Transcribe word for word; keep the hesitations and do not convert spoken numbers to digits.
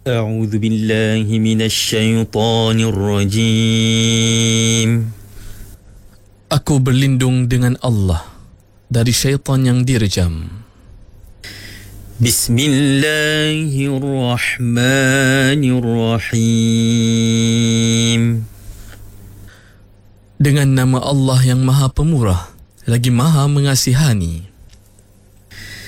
أعوذ بالله من الشيطان الرجيم. Aku berlindung dengan Allah dari syaitan yang direjam. Bismillahirrahmanirrahim. Dengan nama Allah yang Maha Pemurah lagi Maha Mengasihani.